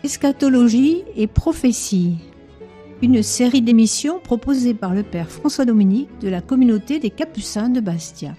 Eschatologie et prophétie, une série d'émissions proposée par le Père François Dominique de la communauté des Capucins de Bastia.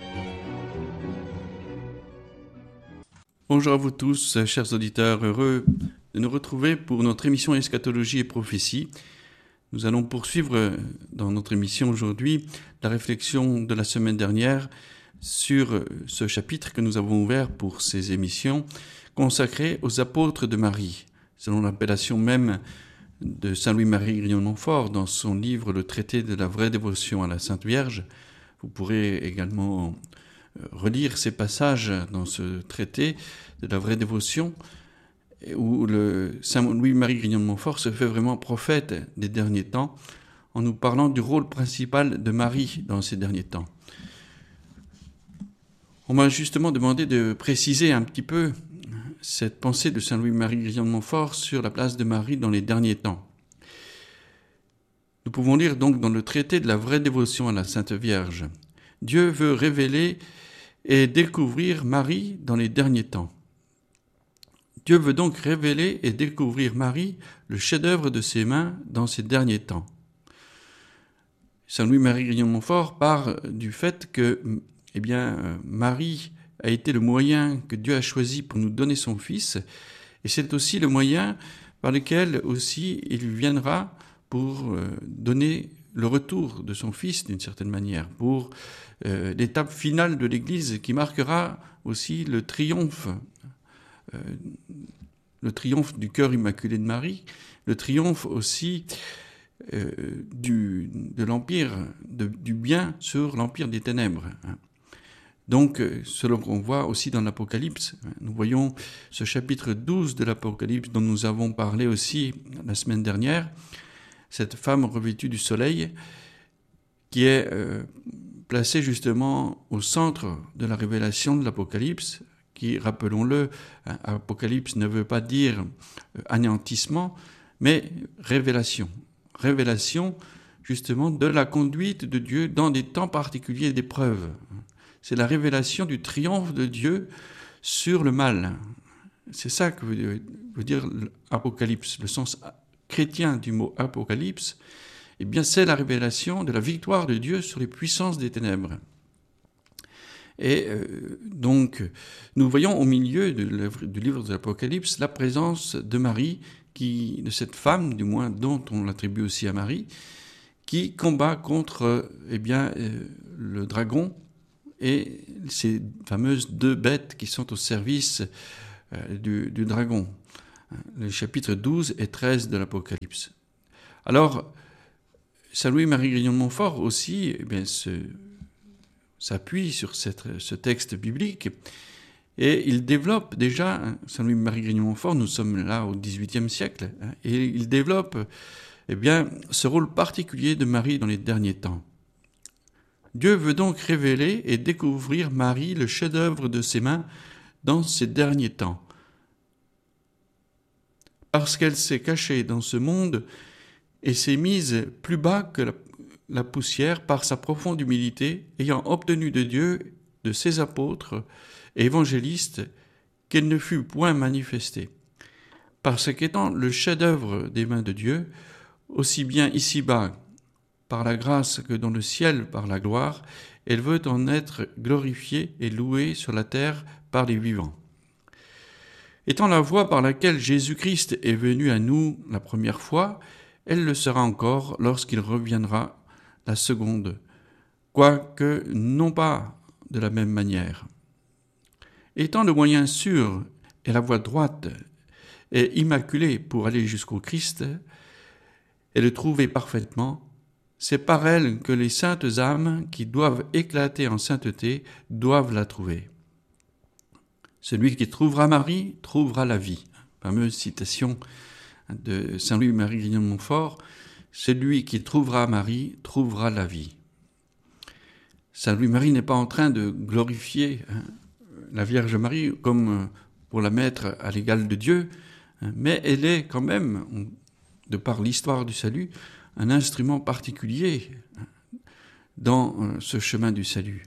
Bonjour à vous tous, chers auditeurs, heureux de nous retrouver pour notre émission Eschatologie et prophétie. Nous allons poursuivre dans notre émission aujourd'hui la réflexion de la semaine dernière sur ce chapitre que nous avons ouvert pour ces émissions consacré aux apôtres de Marie, selon l'appellation même de Saint Louis-Marie Grignon de Montfort dans son livre Le traité de la vraie dévotion à la Sainte Vierge. Vous pourrez également relire ces passages dans ce traité de la vraie dévotion où le Saint Louis-Marie Grignon de Montfort se fait vraiment prophète des derniers temps en nous parlant du rôle principal de Marie dans ces derniers temps. On m'a justement demandé de préciser un petit peu cette pensée de Saint Louis-Marie Grignon de Montfort sur la place de Marie dans les derniers temps. Nous pouvons lire donc dans le traité de la vraie dévotion à la Sainte Vierge. Dieu veut révéler et découvrir Marie dans les derniers temps. Dieu veut donc révéler et découvrir Marie, le chef-d'œuvre de ses mains, dans ces derniers temps. Saint Louis-Marie Grignon de Montfort part du fait que Marie a été le moyen que Dieu a choisi pour nous donner son Fils, et c'est aussi le moyen par lequel aussi il viendra pour donner le retour de son Fils d'une certaine manière, pour l'étape finale de l'Église qui marquera aussi le triomphe du cœur immaculé de Marie, le triomphe aussi de l'empire du bien sur l'empire des ténèbres. Donc, selon qu'on voit aussi dans l'Apocalypse, nous voyons ce chapitre 12 de l'Apocalypse dont nous avons parlé aussi la semaine dernière, cette femme revêtue du soleil qui est placée justement au centre de la révélation de l'Apocalypse, qui, rappelons-le, Apocalypse ne veut pas dire anéantissement, mais révélation. Révélation justement de la conduite de Dieu dans des temps particuliers d'épreuve. C'est la révélation du triomphe de Dieu sur le mal. C'est ça que veut dire l'Apocalypse. Le sens chrétien du mot Apocalypse, eh bien, c'est la révélation de la victoire de Dieu sur les puissances des ténèbres. Et donc, nous voyons au milieu du livre de l'Apocalypse la présence de Marie, de cette femme, du moins dont on l'attribue aussi à Marie, qui combat contre le dragon, et ces fameuses deux bêtes qui sont au service du dragon. Les chapitres 12 et 13 de l'Apocalypse. Alors, Saint Louis-Marie Grignon de Montfort aussi s'appuie sur ce texte biblique et il développe déjà, Saint Louis-Marie Grignon de Montfort, nous sommes là au XVIIIe siècle, et il développe ce rôle particulier de Marie dans les derniers temps. Dieu veut donc révéler et découvrir Marie, le chef-d'œuvre de ses mains, dans ces derniers temps. Parce qu'elle s'est cachée dans ce monde et s'est mise plus bas que la poussière par sa profonde humilité, ayant obtenu de Dieu, de ses apôtres et évangélistes, qu'elle ne fût point manifestée. Parce qu'étant le chef-d'œuvre des mains de Dieu, aussi bien ici-bas, par la grâce que dans le ciel par la gloire, elle veut en être glorifiée et louée sur la terre par les vivants. Étant la voie par laquelle Jésus-Christ est venu à nous la première fois, elle le sera encore lorsqu'il reviendra la seconde, quoique non pas de la même manière. Étant le moyen sûr et la voie droite et immaculée pour aller jusqu'au Christ, et le trouver parfaitement, c'est par elle que les saintes âmes qui doivent éclater en sainteté doivent la trouver. Celui qui trouvera Marie trouvera la vie. Fameuse citation de Saint Louis-Marie Grignon de Montfort. Celui qui trouvera Marie trouvera la vie. Saint Louis-Marie n'est pas en train de glorifier la Vierge Marie comme pour la mettre à l'égal de Dieu, mais elle est quand même, de par l'histoire du salut, un instrument particulier dans ce chemin du salut.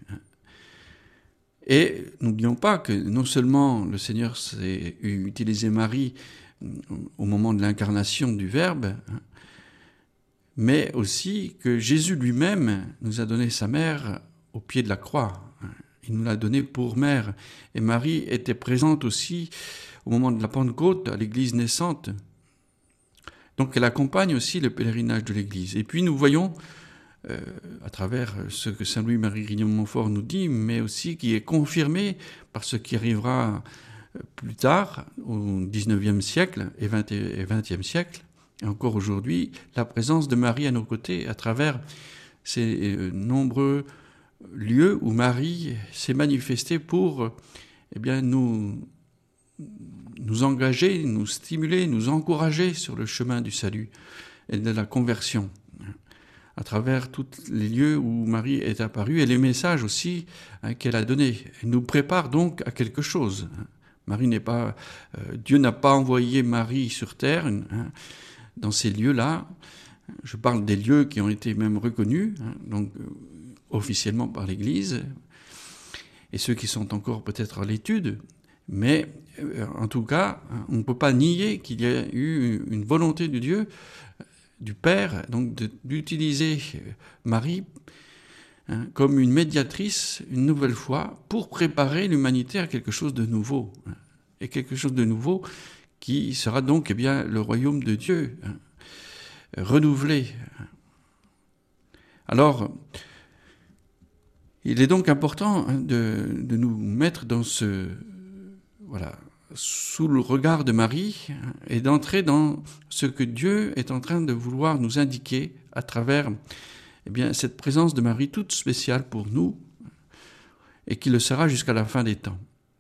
Et n'oublions pas que non seulement le Seigneur s'est utilisé Marie au moment de l'incarnation du Verbe, mais aussi que Jésus lui-même nous a donné sa mère au pied de la croix. Il nous l'a donnée pour mère. Et Marie était présente aussi au moment de la Pentecôte à l'Église naissante. Donc elle accompagne aussi le pèlerinage de l'Église. Et puis nous voyons, à travers ce que Saint Louis-Marie Grignon-Montfort nous dit, mais aussi qui est confirmé par ce qui arrivera plus tard, au XIXe siècle et XXe siècle, et encore aujourd'hui, la présence de Marie à nos côtés à travers ces nombreux lieu où Marie s'est manifestée pour nous engager, nous stimuler, nous encourager sur le chemin du salut et de la conversion, à travers tous les lieux où Marie est apparue et les messages aussi qu'elle a donnés. Elle nous prépare donc à quelque chose. Dieu n'a pas envoyé Marie sur terre dans ces lieux-là. Je parle des lieux qui ont été même reconnus, donc officiellement par l'Église, et ceux qui sont encore peut-être à l'étude, mais en tout cas, on ne peut pas nier qu'il y a eu une volonté de Dieu, du Père, donc d'utiliser Marie comme une médiatrice, une nouvelle fois, pour préparer l'humanité à quelque chose de nouveau, et quelque chose de nouveau qui sera donc le royaume de Dieu, renouvelé. Alors, il est donc important de nous mettre sous le regard de Marie et d'entrer dans ce que Dieu est en train de vouloir nous indiquer à travers cette présence de Marie toute spéciale pour nous et qui le sera jusqu'à la fin des temps.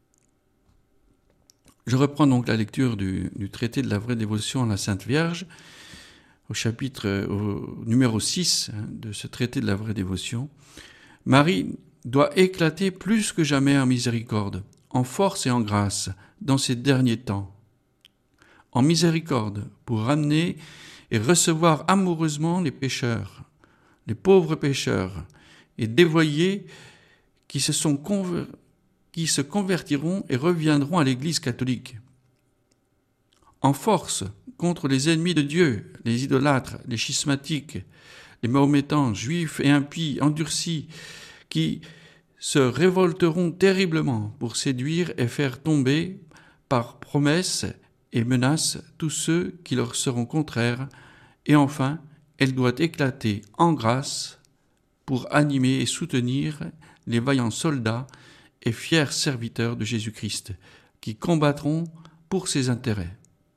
Je reprends donc la lecture du traité de la vraie dévotion à la Sainte Vierge au numéro 6 de ce traité de la vraie dévotion. Marie doit éclater plus que jamais en miséricorde, en force et en grâce dans ces derniers temps. En miséricorde pour ramener et recevoir amoureusement les pécheurs, les pauvres pécheurs et dévoyés qui se convertiront et reviendront à l'Église catholique. En force contre les ennemis de Dieu, les idolâtres, les schismatiques, les mahométans, juifs et impies, endurcis, qui se révolteront terriblement pour séduire et faire tomber par promesses et menaces tous ceux qui leur seront contraires. Et enfin, elle doit éclater en grâce pour animer et soutenir les vaillants soldats et fiers serviteurs de Jésus-Christ, qui combattront pour ses intérêts.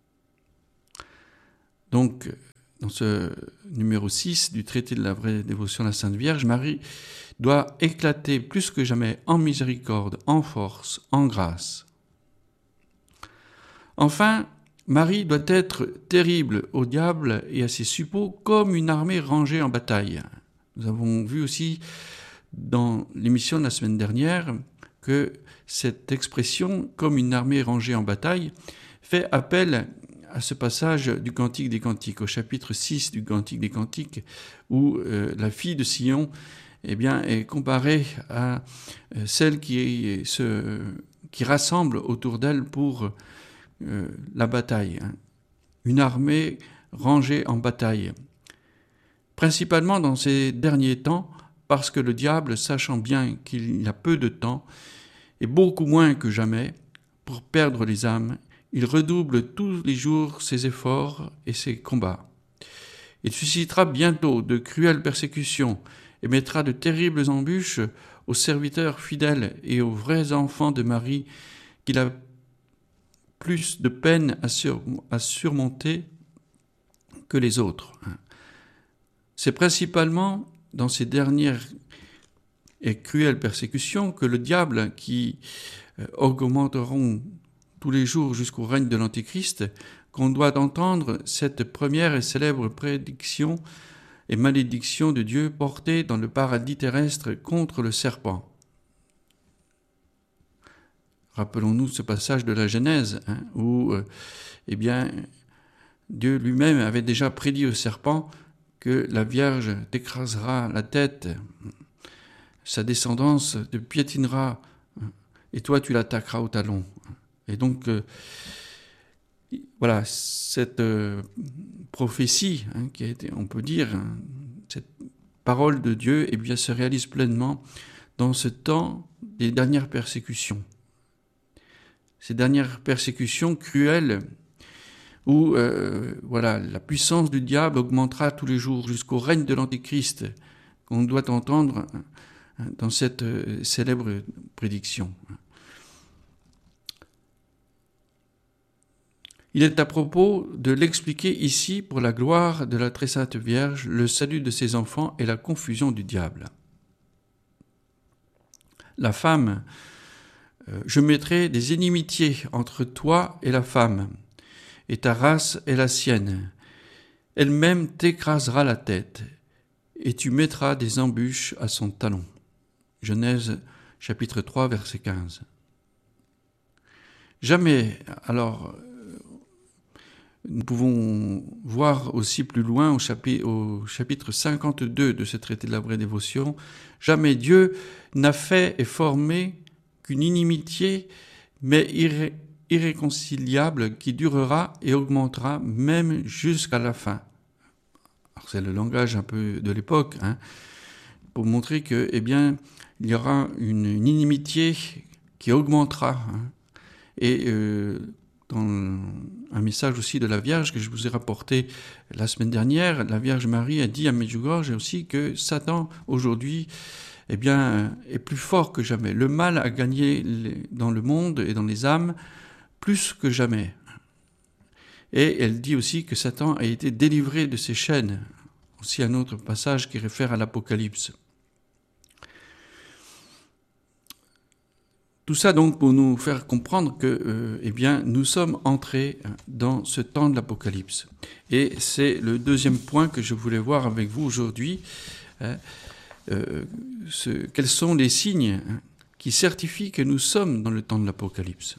Donc, dans ce numéro 6 du traité de la vraie dévotion à la Sainte Vierge, Marie doit éclater plus que jamais en miséricorde, en force, en grâce. Enfin, Marie doit être terrible au diable et à ses suppôts comme une armée rangée en bataille. Nous avons vu aussi dans l'émission de la semaine dernière que cette expression « comme une armée rangée en bataille » fait appel à ce passage du Cantique des Cantiques, au chapitre 6 du Cantique des Cantiques, où la fille de Sion est comparée à celle qui rassemble autour d'elle pour la bataille. Une armée rangée en bataille. Principalement dans ces derniers temps, parce que le diable, sachant bien qu'il y a peu de temps, et beaucoup moins que jamais, pour perdre les âmes, il redouble tous les jours ses efforts et ses combats. Il suscitera bientôt de cruelles persécutions et mettra de terribles embûches aux serviteurs fidèles et aux vrais enfants de Marie qu'il a plus de peine à surmonter que les autres. C'est principalement dans ces dernières et cruelles persécutions que le diable, qui augmenteront tous les jours jusqu'au règne de l'Antéchrist, qu'on doit entendre cette première et célèbre prédiction et malédiction de Dieu portée dans le paradis terrestre contre le serpent. Rappelons-nous ce passage de la Genèse, où Dieu lui-même avait déjà prédit au serpent que la Vierge t'écrasera la tête, sa descendance te piétinera, et toi tu l'attaqueras au talon. Et donc, voilà, cette prophétie, qui a été, on peut dire, cette parole de Dieu, eh bien, se réalise pleinement dans ce temps des dernières persécutions. Ces dernières persécutions cruelles où voilà, la puissance du diable augmentera tous les jours jusqu'au règne de l'Antéchrist qu'on doit entendre dans cette célèbre prédiction. Il est à propos de l'expliquer ici pour la gloire de la très sainte Vierge, le salut de ses enfants et la confusion du diable. La femme, je mettrai des inimitiés entre toi et la femme, et ta race et la sienne. Elle-même t'écrasera la tête, et tu mettras des embûches à son talon. Genèse chapitre 3, verset 15. Jamais, alors, nous pouvons voir aussi plus loin au chapitre 52 de ce traité de la vraie dévotion, jamais Dieu n'a fait et formé qu'une inimitié, mais irréconciliable, qui durera et augmentera même jusqu'à la fin. Alors c'est le langage un peu de l'époque, pour montrer que, eh bien, il y aura une inimitié qui augmentera. Et dans un message aussi de la Vierge que je vous ai rapporté la semaine dernière, la Vierge Marie a dit à Medjugorje aussi que Satan aujourd'hui, eh bien, est plus fort que jamais. Le mal a gagné dans le monde et dans les âmes plus que jamais. Et elle dit aussi que Satan a été délivré de ses chaînes. Aussi un autre passage qui réfère à l'Apocalypse. Tout ça donc pour nous faire comprendre que eh bien, nous sommes entrés dans ce temps de l'Apocalypse. Et c'est le deuxième point que je voulais voir avec vous aujourd'hui. Quels sont les signes qui certifient que nous sommes dans le temps de l'Apocalypse?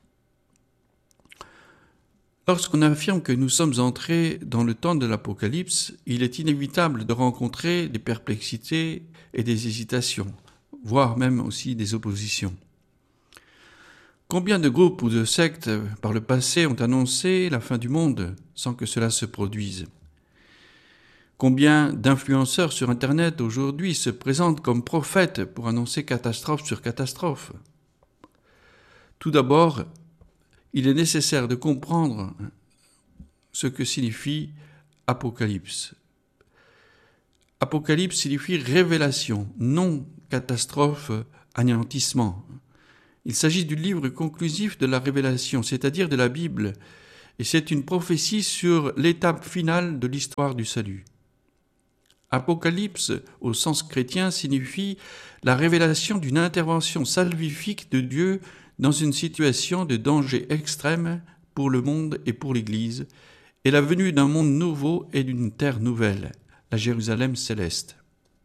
Lorsqu'on affirme que nous sommes entrés dans le temps de l'Apocalypse, il est inévitable de rencontrer des perplexités et des hésitations, voire même aussi des oppositions. Combien de groupes ou de sectes par le passé ont annoncé la fin du monde sans que cela se produise? Combien d'influenceurs sur Internet aujourd'hui se présentent comme prophètes pour annoncer catastrophe sur catastrophe? Tout d'abord, il est nécessaire de comprendre ce que signifie Apocalypse. Apocalypse signifie révélation, non catastrophe, anéantissement. Il s'agit du livre conclusif de la révélation, c'est-à-dire de la Bible, et c'est une prophétie sur l'étape finale de l'histoire du salut. Apocalypse, au sens chrétien, signifie la révélation d'une intervention salvifique de Dieu dans une situation de danger extrême pour le monde et pour l'Église, et la venue d'un monde nouveau et d'une terre nouvelle, la Jérusalem céleste.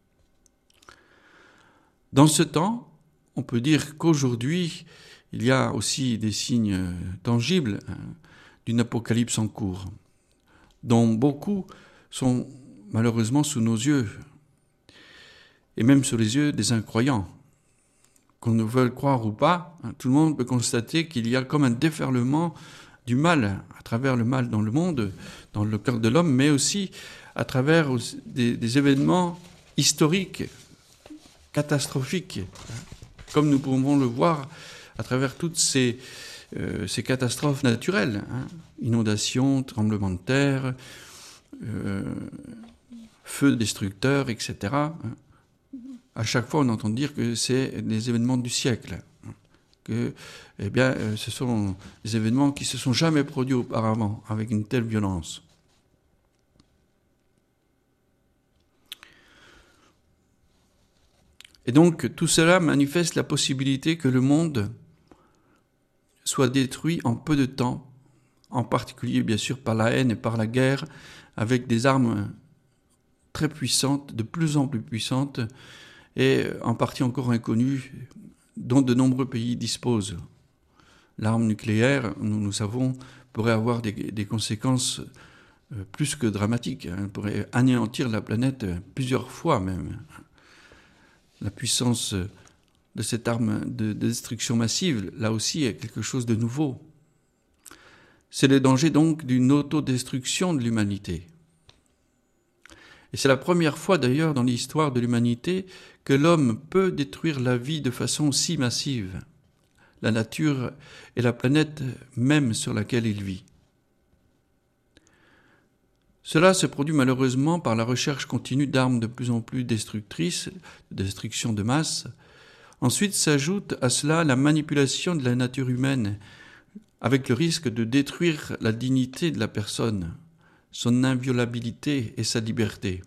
Dans ce temps, on peut dire qu'aujourd'hui, il y a aussi des signes tangibles d'une apocalypse en cours, dont beaucoup sont malheureusement sous nos yeux, et même sous les yeux des incroyants. Qu'on ne veuille croire ou pas, tout le monde peut constater qu'il y a comme un déferlement du mal, à travers le mal dans le monde, dans le cœur de l'homme, mais aussi à travers des événements historiques, catastrophiques, comme nous pouvons le voir à travers toutes ces catastrophes naturelles, inondations, tremblements de terre, feux destructeurs, etc. À chaque fois, on entend dire que c'est des événements du siècle, que eh bien, ce sont des événements qui ne se sont jamais produits auparavant avec une telle violence. Et donc, tout cela manifeste la possibilité que le monde soit détruit en peu de temps, en particulier, bien sûr, par la haine et par la guerre, avec des armes très puissantes, de plus en plus puissantes, et en partie encore inconnues, dont de nombreux pays disposent. L'arme nucléaire, nous savons, pourrait avoir des conséquences plus que dramatiques. Elle pourrait anéantir la planète plusieurs fois même. La puissance de cette arme de destruction massive, là aussi, est quelque chose de nouveau. C'est le danger donc d'une autodestruction de l'humanité. Et c'est la première fois d'ailleurs dans l'histoire de l'humanité que l'homme peut détruire la vie de façon si massive, la nature et la planète même sur laquelle il vit. Cela se produit malheureusement par la recherche continue d'armes de plus en plus destructrices, de destruction de masse. Ensuite s'ajoute à cela la manipulation de la nature humaine, avec le risque de détruire la dignité de la personne, son inviolabilité et sa liberté.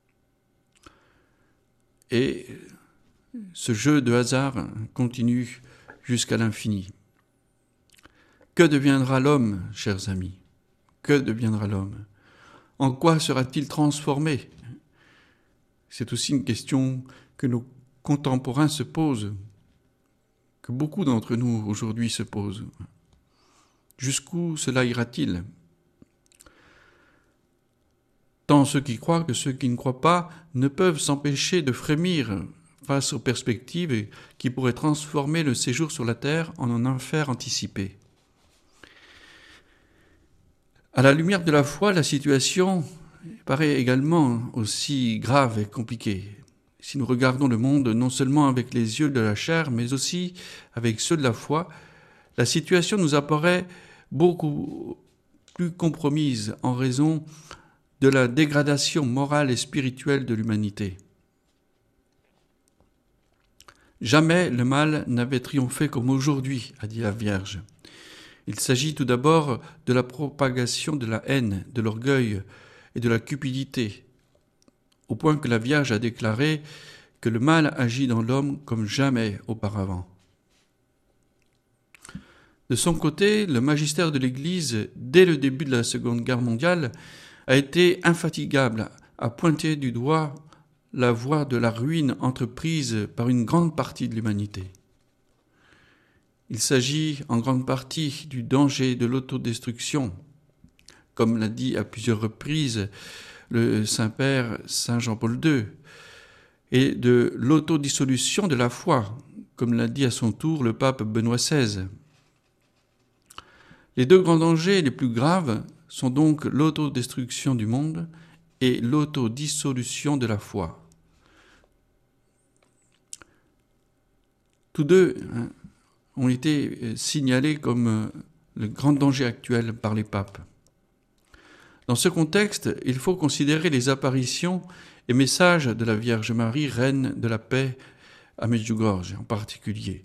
Et ce jeu de hasard continue jusqu'à l'infini. Que deviendra l'homme, chers amis? Que deviendra l'homme? En quoi sera-t-il transformé? C'est aussi une question que nos contemporains se posent, que beaucoup d'entre nous aujourd'hui se posent. Jusqu'où cela ira-t-il? Tant ceux qui croient que ceux qui ne croient pas ne peuvent s'empêcher de frémir face aux perspectives qui pourraient transformer le séjour sur la terre en un enfer anticipé. À la lumière de la foi, la situation paraît également aussi grave et compliquée. Si nous regardons le monde non seulement avec les yeux de la chair, mais aussi avec ceux de la foi, la situation nous apparaît beaucoup plus compromise en raison de la dégradation morale et spirituelle de l'humanité. Jamais le mal n'avait triomphé comme aujourd'hui, a dit la Vierge. Il s'agit tout d'abord de la propagation de la haine, de l'orgueil et de la cupidité, au point que la Vierge a déclaré que le mal agit dans l'homme comme jamais auparavant. De son côté, le magistère de l'Église, dès le début de la Seconde Guerre mondiale, a été infatigable à pointer du doigt la voie de la ruine entreprise par une grande partie de l'humanité. Il s'agit en grande partie du danger de l'autodestruction, comme l'a dit à plusieurs reprises le Saint-Père Saint Jean-Paul II, et de l'autodissolution de la foi, comme l'a dit à son tour le pape Benoît XVI. Les deux grands dangers les plus graves sont donc l'autodestruction du monde et l'autodissolution de la foi. Tous deux ont été signalés comme le grand danger actuel par les papes. Dans ce contexte, il faut considérer les apparitions et messages de la Vierge Marie, reine de la paix à Medjugorje en particulier,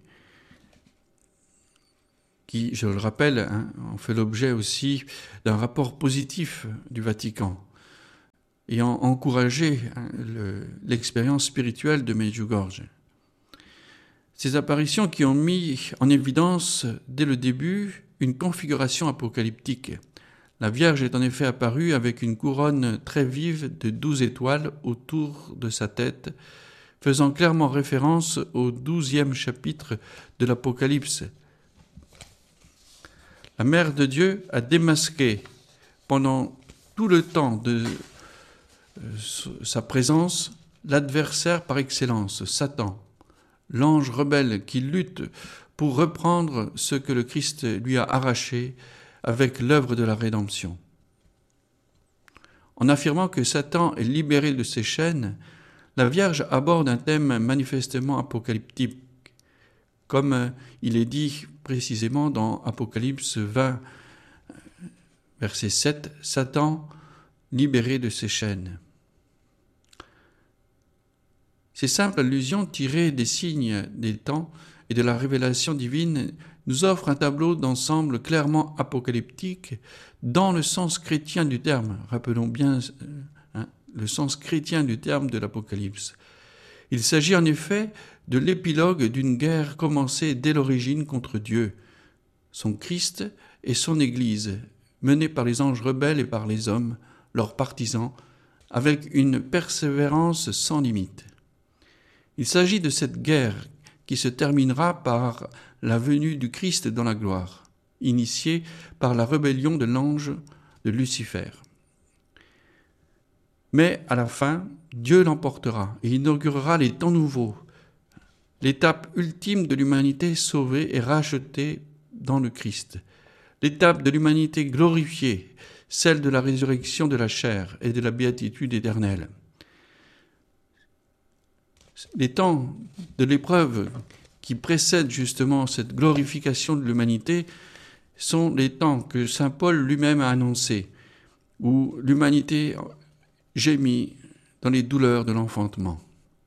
qui, je le rappelle, ont fait l'objet aussi d'un rapport positif du Vatican, ayant encouragé l'expérience spirituelle de Medjugorje. Ces apparitions qui ont mis en évidence, dès le début, une configuration apocalyptique. La Vierge est en effet apparue avec une couronne très vive de 12 étoiles autour de sa tête, faisant clairement référence au 12e chapitre de l'Apocalypse. La Mère de Dieu a démasqué pendant tout le temps de sa présence l'adversaire par excellence, Satan, l'ange rebelle qui lutte pour reprendre ce que le Christ lui a arraché avec l'œuvre de la rédemption. En affirmant que Satan est libéré de ses chaînes, la Vierge aborde un thème manifestement apocalyptique, comme il est dit précisément dans Apocalypse 20, verset 7, « Satan libéré de ses chaînes ». Ces simples allusions tirées des signes des temps et de la révélation divine nous offrent un tableau d'ensemble clairement apocalyptique dans le sens chrétien du terme. Rappelons bien le sens chrétien du terme de l'Apocalypse. Il s'agit en effet de l'épilogue d'une guerre commencée dès l'origine contre Dieu, son Christ et son Église, menée par les anges rebelles et par les hommes, leurs partisans, avec une persévérance sans limite. Il s'agit de cette guerre qui se terminera par la venue du Christ dans la gloire, initiée par la rébellion de l'ange de Lucifer. Mais à la fin, Dieu l'emportera et inaugurera les temps nouveaux, l'étape ultime de l'humanité sauvée et rachetée dans le Christ, l'étape de l'humanité glorifiée, celle de la résurrection de la chair et de la béatitude éternelle. Les temps de l'épreuve qui précèdent justement cette glorification de l'humanité sont les temps que saint Paul lui-même a annoncés, où l'humanité gémit dans les douleurs de l'enfantement.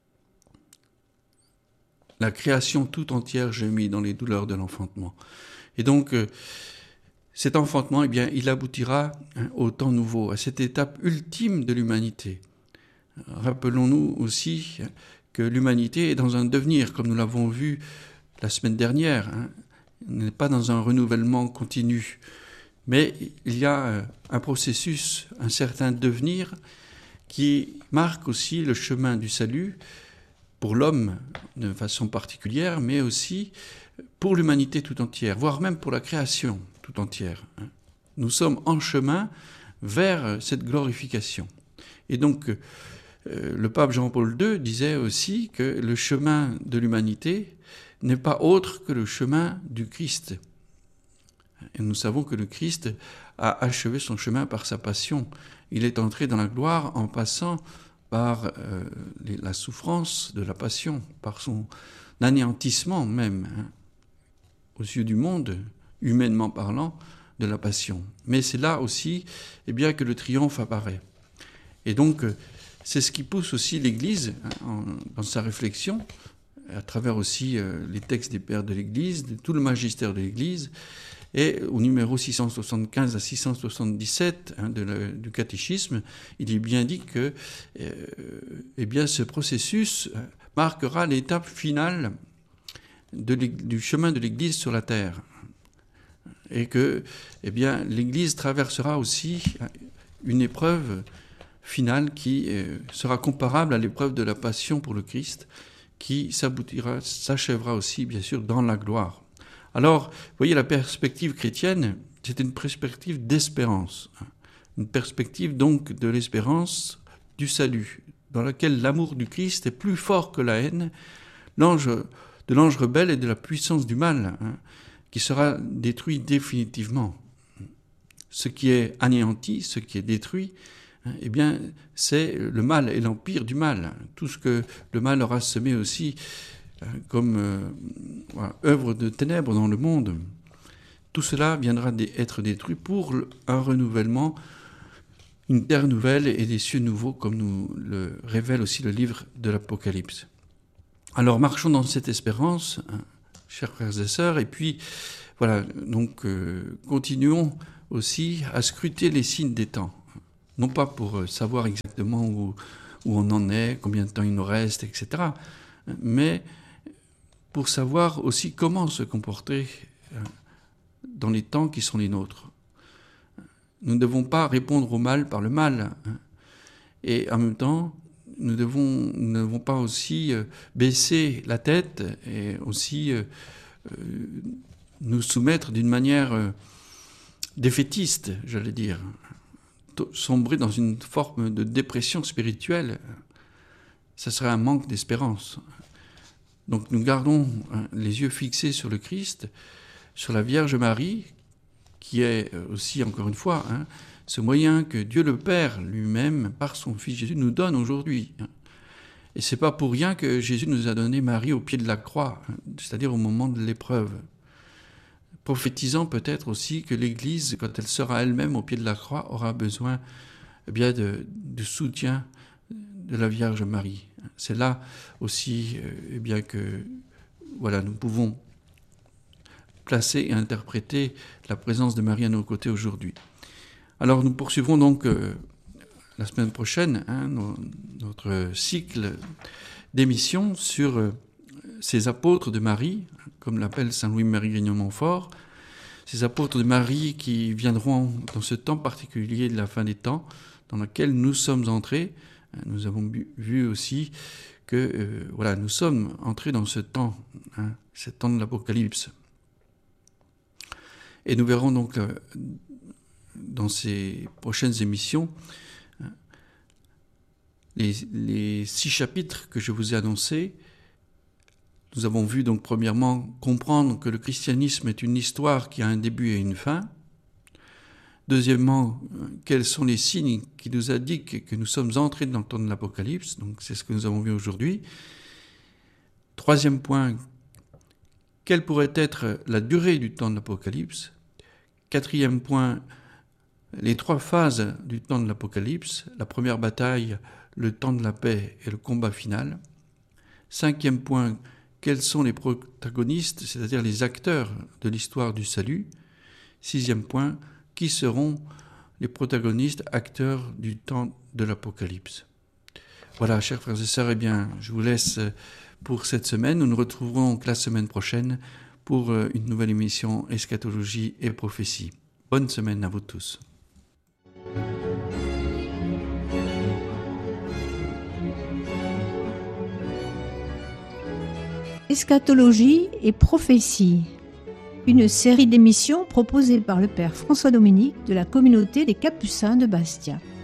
La création tout entière gémit dans les douleurs de l'enfantement. Et donc, cet enfantement, eh bien, il aboutira au temps nouveau, à cette étape ultime de l'humanité. Rappelons-nous aussi que l'humanité est dans un devenir, comme nous l'avons vu la semaine dernière. On n'est pas dans un renouvellement continu, mais il y a un processus, un certain devenir qui marque aussi le chemin du salut pour l'homme de façon particulière, mais aussi pour l'humanité tout entière, voire même pour la création tout entière. Nous sommes en chemin vers cette glorification. Et donc, le pape Jean-Paul II disait aussi que le chemin de l'humanité n'est pas autre que le chemin du Christ. Et nous savons que le Christ a achevé son chemin par sa passion. Il est entré dans la gloire en passant par la souffrance de la passion, par son anéantissement même, aux yeux du monde, humainement parlant, de la passion. Mais c'est là aussi bien, que le triomphe apparaît. Et donc, c'est ce qui pousse aussi l'Église dans sa réflexion, à travers aussi les textes des pères de l'Église, de tout le magistère de l'Église, et au numéro 675 à 677 du catéchisme, il est bien dit que bien, ce processus marquera l'étape finale du chemin de l'Église sur la terre. Et que bien, l'Église traversera aussi une épreuve finale qui sera comparable à l'épreuve de la passion pour le Christ, qui s'achèvera aussi, bien sûr, dans la gloire. Alors, vous voyez, la perspective chrétienne, c'est une perspective d'espérance, une perspective donc de l'espérance du salut, dans laquelle l'amour du Christ est plus fort que la haine, de l'ange rebelle et de la puissance du mal, qui sera détruit définitivement. Ce qui est anéanti, ce qui est détruit, eh bien, c'est le mal et l'empire du mal. Tout ce que le mal aura semé aussi comme œuvre de ténèbres dans le monde. Tout cela viendra être détruit pour un renouvellement, une terre nouvelle et des cieux nouveaux, comme nous le révèle aussi le livre de l'Apocalypse. Alors, marchons dans cette espérance, chers frères et sœurs, et puis, voilà, donc, continuons aussi à scruter les signes des temps. Non pas pour savoir exactement où on en est, combien de temps il nous reste, etc., mais pour savoir aussi comment se comporter dans les temps qui sont les nôtres. Nous ne devons pas répondre au mal par le mal. Et en même temps, nous ne devons pas aussi baisser la tête et aussi nous soumettre d'une manière défaitiste, j'allais dire, sombrer dans une forme de dépression spirituelle. Ça serait un manque d'espérance. Donc nous gardons les yeux fixés sur le Christ, sur la Vierge Marie, qui est aussi, encore une fois, ce moyen que Dieu le Père lui-même, par son Fils Jésus, nous donne aujourd'hui. Et c'est pas pour rien que Jésus nous a donné Marie au pied de la croix, c'est-à-dire au moment de l'épreuve. Prophétisant peut-être aussi que l'Église, quand elle sera elle-même au pied de la croix, aura besoin bien de soutien de la Vierge Marie. C'est là aussi bien que voilà, nous pouvons placer et interpréter la présence de Marie à nos côtés aujourd'hui. Alors nous poursuivrons donc la semaine prochaine notre cycle d'émissions sur ces apôtres de Marie, comme l'appelle saint Louis-Marie Grignon-Montfort, ces apôtres de Marie qui viendront dans ce temps particulier de la fin des temps, dans lequel nous sommes entrés. Nous avons vu aussi que voilà, nous sommes entrés dans ce temps de l'Apocalypse. Et nous verrons donc dans ces prochaines émissions les 6 chapitres que je vous ai annoncés. Nous avons vu donc premièrement comprendre que le christianisme est une histoire qui a un début et une fin, Deuxièmement, quels sont les signes qui nous indiquent que nous sommes entrés dans le temps de l'Apocalypse? Donc c'est ce que nous avons vu aujourd'hui. Troisième point, quelle pourrait être la durée du temps de l'Apocalypse? Quatrième point, les 3 phases du temps de l'Apocalypse, la première bataille, le temps de la paix et le combat final. Cinquième point, quels sont les protagonistes, c'est-à-dire les acteurs de l'histoire du salut. Sixième point, qui seront les protagonistes, acteurs du temps de l'Apocalypse. Voilà, chers frères et sœurs, eh bien, je vous laisse pour cette semaine. Nous nous retrouverons donc la semaine prochaine pour une nouvelle émission Eschatologie et prophétie. Bonne semaine à vous tous. Eschatologie et prophétie, une série d'émissions proposée par le Père François Dominique de la communauté des Capucins de Bastia.